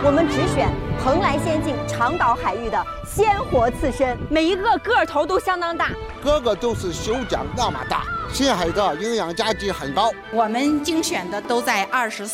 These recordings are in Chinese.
我们只选蓬莱仙境长岛海域的鲜活刺身，每一个个头都相当大， 个个都是手掌那么大。深海的营养价值很高， 我们精选的都在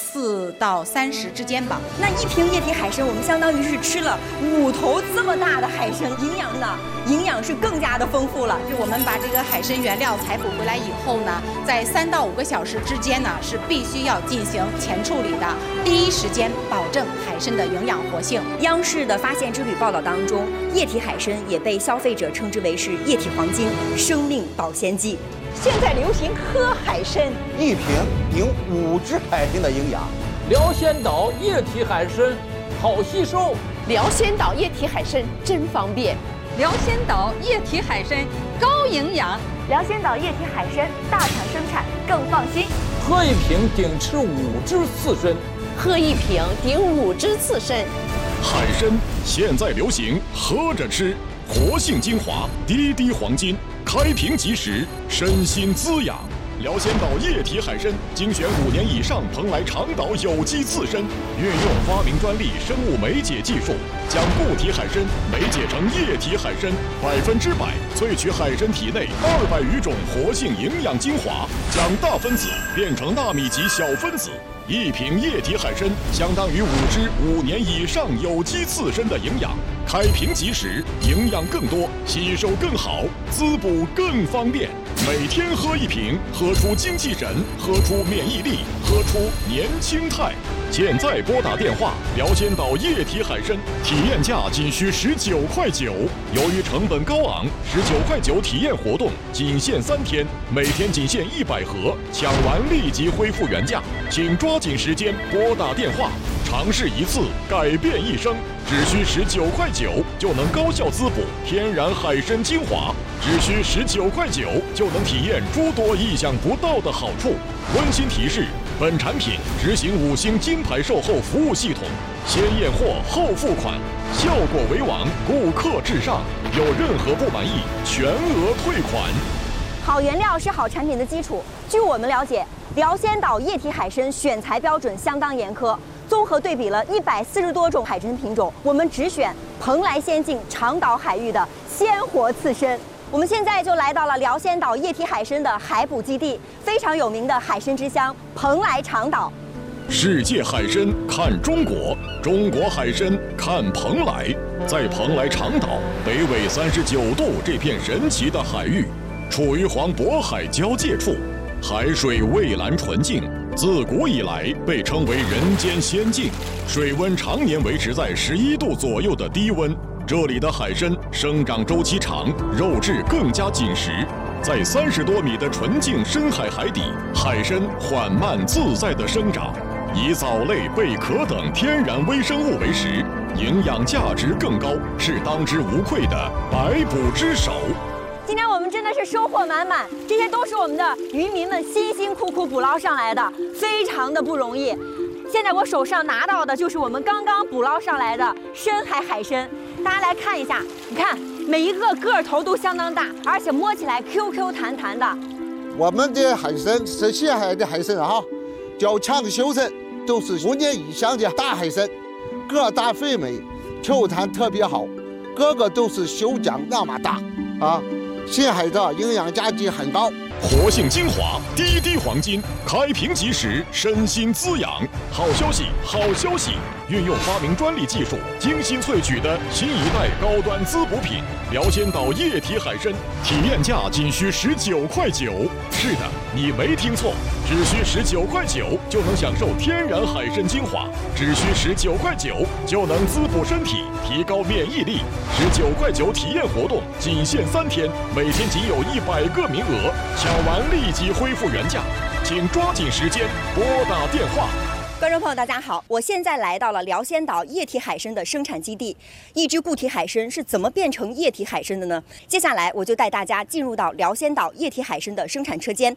24到30之间吧。 那一瓶液体海参，我们相当于是吃了5头这么大的海参，营养是更加的丰富了。 就我们把这个海参原料采捕回来以后呢，在3到5个小时之间呢，是必须要进行前处理的，第一时间保证海参的营养活性。 央视的发现之旅报道当中，液体海参也被消费者称之为是液体黄金、生命保鲜剂。 现在流行喝海参， 一瓶顶5只海参的营养。 辽仙岛液体海参好吸收， 辽仙岛液体海参真方便， 辽仙岛液体海参高营养， 辽仙岛液体海参大厂生产更放心。 喝一瓶顶吃5只刺身， 喝一瓶顶5只刺身。 海参现在流行喝着吃，活性精华，滴滴黄金。开瓶即食，身心滋养。辽仙岛液体海参精选5年以上蓬莱长岛有机刺参，运用发明专利生物酶解技术，将固体海参酶解成液体海参，100%萃取海参体内200余种活性营养精华，将大分子变成纳米级小分子。一瓶液体海参相当于5只5年以上有机刺参的营养。开瓶即食，营养更多，吸收更好，滋补更方便。每天喝一瓶，喝出精气神，喝出免疫力，喝出年轻态。现在拨打电话，辽仙岛液体海参体验价仅需19.9块。由于成本高昂，19.9块体验活动仅限3天，每天仅限100盒，抢完立即恢复原价，请抓紧时间拨打电话。尝试一次，改变一生，只需19.9块就能高效滋补天然海参精华，只需19.9块就能体验诸多意想不到的好处。温馨提示：本产品执行5星金牌售后服务系统，先验货后付款，效果为王，顾客至上，有任何不满意全额退款。 好原料是好产品的基础。据我们了解，辽仙岛液体海参选材标准相当严苛。综合对比了140多种海参品种，我们只选蓬莱仙境长岛海域的鲜活刺参。我们现在就来到了辽仙岛液体海参的海捕基地，非常有名的海参之乡蓬莱长岛。 世界海参看中国，中国海参看蓬莱。在蓬莱长岛北纬39度这片神奇的海域，处于黄渤海交界处，海水蔚蓝纯净。自古以来被称为人间仙境，水温常年维持在11度左右的低温。这里的海参生长周期长，肉质更加紧实。在30多米的纯净深海海底，海参缓慢自在地生长，以藻类、贝壳等天然微生物为食，营养价值更高，是当之无愧的百捕之首。 今天我们真的是收获满满，这些都是我们的渔民们辛辛苦苦捕捞上来的，非常的不容易。现在我手上拿到的就是我们刚刚捕捞上来的深海海参，大家来看一下，你看每一个个头都相当大，而且摸起来 QQ 弹弹的。 我们的海参是深海的海参啊，叫长袖参，都是5年以上的大海参，个大肥美，球弹特别好，个个都是手掌那么大啊。深海的营养价值很高， 活性精华，滴滴黄金，开瓶即食，身心滋养。好消息，好消息！运用发明专利技术，精心萃取的新一代高端滋补品——辽仙岛液体海参，体验价仅需19.9块。是的，你没听错，只需19.9块就能享受天然海参精华，只需19.9块就能滋补身体，提高免疫力。19.9块体验活动仅限3天，每天仅有100个名额，抢完立即恢复原价，请抓紧时间拨打电话。 观众朋友，大家好，我现在来到了辽仙岛液体海参的生产基地。一只固体海参是怎么变成液体海参的呢？接下来我就带大家进入到辽仙岛液体海参的生产车间，